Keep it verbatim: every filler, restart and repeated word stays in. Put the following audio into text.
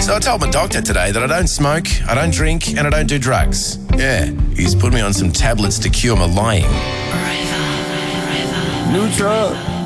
So I told my doctor today that I don't smoke, I don't drink, and I don't do drugs. Yeah, he's put me on some tablets to cure my lying. New drug.